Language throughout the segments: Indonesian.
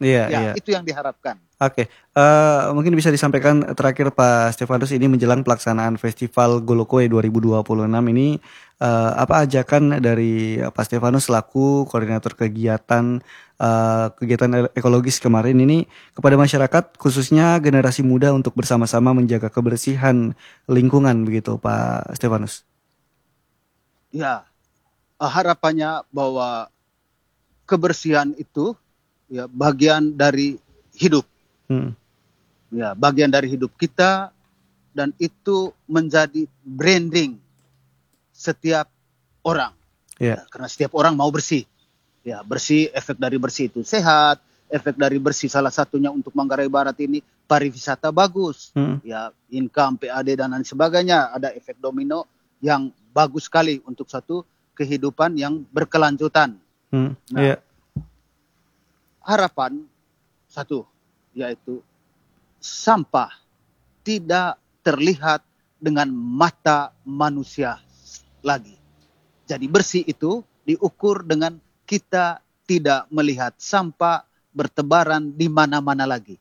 Iya, Ya, iya. itu yang diharapkan. Oke, mungkin bisa disampaikan terakhir Pak Stefanus, ini menjelang pelaksanaan Festival Golokoe 2026 ini, apa ajakan dari Pak Stefanus selaku koordinator kegiatan ekologis kemarin ini kepada masyarakat khususnya generasi muda untuk bersama-sama menjaga kebersihan lingkungan begitu Pak Stefanus? Ya, harapannya bahwa kebersihan itu ya bagian dari hidup. Hmm, Ya, bagian dari hidup kita dan itu menjadi branding setiap orang. ya, Ya, karena setiap orang mau bersih. Ya, bersih, efek dari bersih itu sehat, efek dari bersih salah satunya untuk Manggarai Barat ini pariwisata bagus. hmm, Ya, income, PAD dan lain sebagainya, ada efek domino yang bagus sekali untuk satu kehidupan yang berkelanjutan. Nah, ya, harapan satu yaitu sampah tidak terlihat dengan mata manusia lagi. Jadi bersih itu diukur dengan kita tidak melihat sampah bertebaran di mana-mana lagi.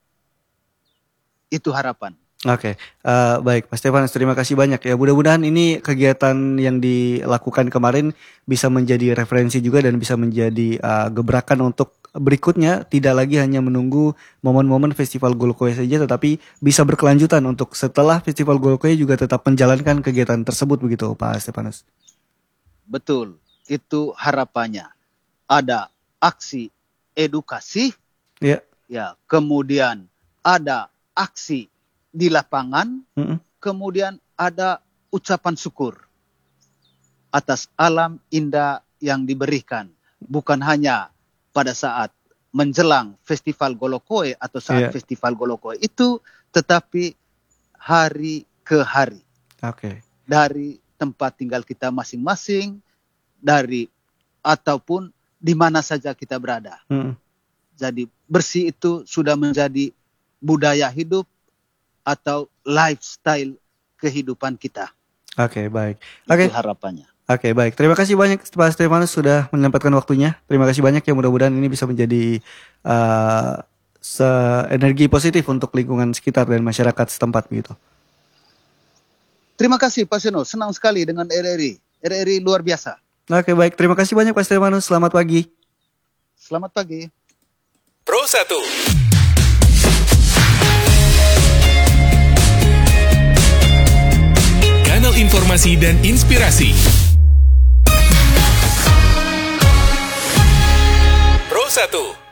Itu harapan. Oke, baik Mas Stefanus, terima kasih banyak ya. Mudah-mudahan ini kegiatan yang dilakukan kemarin bisa menjadi referensi juga dan bisa menjadi gebrakan untuk berikutnya, tidak lagi hanya menunggu momen-momen Festival Golokoe saja, tetapi bisa berkelanjutan untuk setelah Festival Golokoe juga tetap menjalankan kegiatan tersebut begitu Pak Stefanus. Betul, itu harapannya. Ada aksi edukasi, Ya, ya, kemudian ada aksi di lapangan, mm-mm. kemudian ada ucapan syukur atas alam indah yang diberikan. Bukan hanya pada saat menjelang Festival Golokoe atau saat Iya. Festival Golokoe itu, tetapi hari ke hari. Oke. Dari tempat tinggal kita masing-masing, dari ataupun di mana saja kita berada. Mm. Jadi bersih itu sudah menjadi budaya hidup atau lifestyle kehidupan kita. Oke, baik. Oke. Itu harapannya. Oke, baik. Terima kasih banyak Pak Stefanus sudah menyempatkan waktunya. Terima kasih banyak ya, mudah-mudahan ini bisa menjadi energi positif untuk lingkungan sekitar dan masyarakat setempat begitu. Terima kasih Pak Seno, senang sekali dengan RRI. RRI luar biasa. Oke, baik. Terima kasih banyak Pak Stefanus. Selamat pagi. Selamat pagi. Pro 1. Kanal informasi dan inspirasi. Pro 1.